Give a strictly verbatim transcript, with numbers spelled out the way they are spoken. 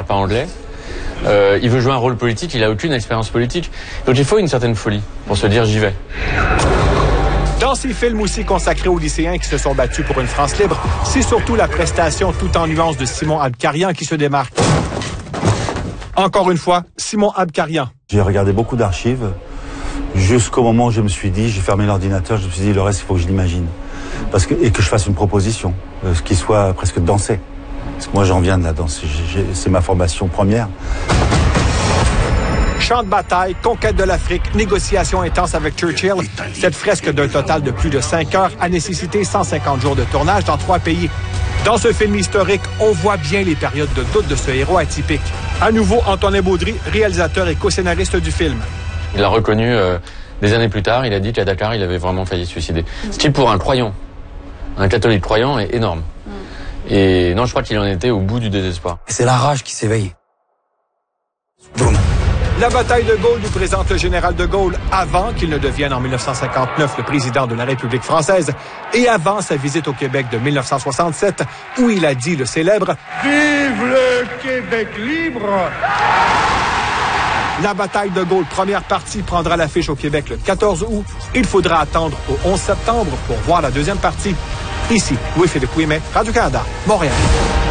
pas anglais. Euh, il veut jouer un rôle politique, il a aucune expérience politique. Donc il faut une certaine folie pour se dire j'y vais. Dans ces films aussi consacrés aux lycéens qui se sont battus pour une France libre, c'est surtout la prestation tout en nuances de Simon Abkarian qui se démarque. Encore une fois, Simon Abkarian. J'ai regardé beaucoup d'archives jusqu'au moment où je me suis dit, j'ai fermé l'ordinateur, je me suis dit le reste il faut que je l'imagine. Parce que, et que je fasse une proposition, euh, ce qui soit presque dansé. Parce que moi j'en viens de la danse, c'est ma formation première. Champ de bataille, conquête de l'Afrique, négociations intenses avec Churchill. Cette fresque d'un total de plus de cinq heures a nécessité cent cinquante jours de tournage dans trois pays. Dans ce film historique, on voit bien les périodes de doute de ce héros atypique. À nouveau, Antonin Baudry, réalisateur et co-scénariste du film. Il a reconnu euh, des années plus tard, il a dit qu'à Dakar, il avait vraiment failli se suicider. Ce qui, pour un croyant, un catholique croyant, est énorme. Et non, je crois qu'il en était au bout du désespoir. C'est la rage qui s'éveille. Boum. La bataille de Gaulle nous présente le général de Gaulle avant qu'il ne devienne en mille neuf cent cinquante-neuf le président de la République française et avant sa visite au Québec de mille neuf cent soixante-sept où il a dit le célèbre « Vive le Québec libre !» La bataille de Gaulle, première partie, prendra l'affiche au Québec le quatorze août. Il faudra attendre au onze septembre pour voir la deuxième partie. Ici, Louis-Philippe Ouimet, Radio-Canada, Montréal.